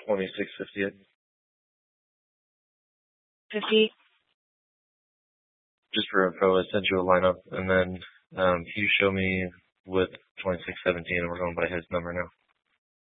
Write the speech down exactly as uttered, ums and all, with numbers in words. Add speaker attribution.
Speaker 1: twenty-six fifty-eight.
Speaker 2: fifty.
Speaker 1: Just for info, I sent you a lineup, and then um, can you show me with twenty-six seventeen, and we're going by his number now.